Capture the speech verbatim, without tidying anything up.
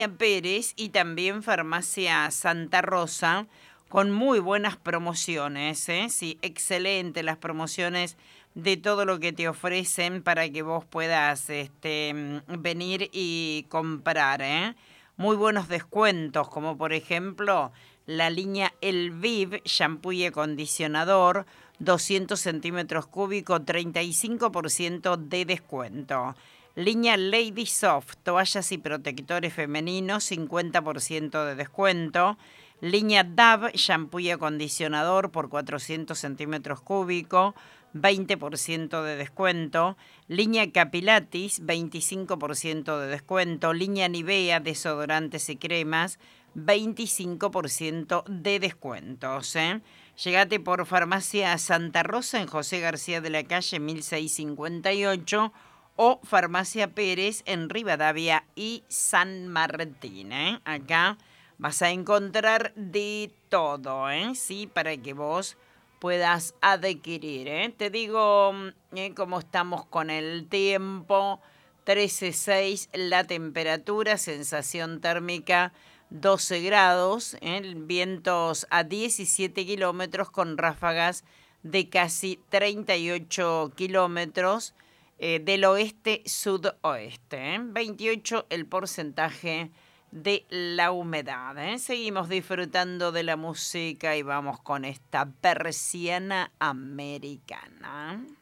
Pérez y también Farmacia Santa Rosa con muy buenas promociones, ¿eh? Sí, excelente las promociones de todo lo que te ofrecen para que vos puedas este, mm, venir y comprar, ¿eh? Muy buenos descuentos, como por ejemplo la línea Elviv, shampoo y acondicionador, doscientos centímetros cúbicos, treinta y cinco por ciento de descuento. Línea Lady Soft, toallas y protectores femeninos, cincuenta por ciento de descuento. Línea Dove, shampoo y acondicionador por cuatrocientos centímetros cúbicos, veinte por ciento de descuento. Línea Capilatis, veinticinco por ciento de descuento. Línea Nivea, desodorantes y cremas, veinticinco por ciento de descuentos. ¿eh? Llegate por Farmacia Santa Rosa en José García de la Calle mil seiscientos cincuenta y ocho o Farmacia Pérez en Rivadavia y San Martín. ¿eh? Acá vas a encontrar de todo, ¿eh? Sí, para que vos puedas adquirir, ¿eh? Te digo ¿eh? cómo estamos con el tiempo. trece punto seis la temperatura, sensación térmica doce grados, ¿eh? Vientos a diecisiete kilómetros con ráfagas de casi treinta y ocho kilómetros eh, del oeste-sudoeste. ¿eh? veintiocho el porcentaje de la humedad. ¿eh? Seguimos disfrutando de la música y vamos con esta persiana americana.